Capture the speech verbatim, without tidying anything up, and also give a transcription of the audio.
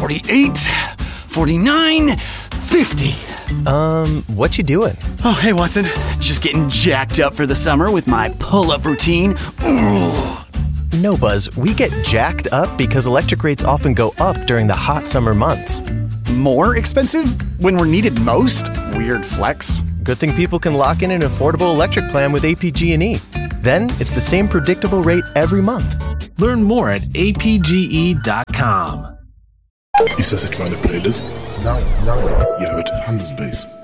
forty-eight, forty-nine, fifty. Um, what you doing? Oh, hey, Watson. Just getting jacked up for the summer with my pull-up routine. Ooh. No, Buzz, we get jacked up because electric rates often go up during the hot summer months. More expensive when we're needed most? Weird flex. Good thing people can lock in an affordable electric plan with A P G and E. Then it's the same predictable rate every month. Learn more at A P G E dot com. Ist das etwa eine Playlist? Nein, nein. Ihr hört Handelsbase.